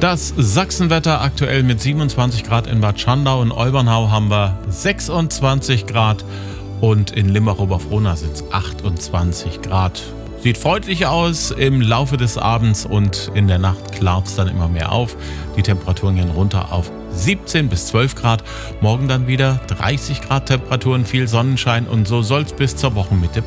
Das Sachsenwetter aktuell mit 27 Grad in Bad Schandau. In Olbernhau haben wir 26 Grad und in Limbach-Oberfrohna sind es 28 Grad. Sieht freundlich aus im Laufe des Abends und in der Nacht klart es dann immer mehr auf. Die Temperaturen gehen runter auf 17 bis 12 Grad. Morgen dann wieder 30 Grad Temperaturen, viel Sonnenschein und so soll es bis zur Wochenmitte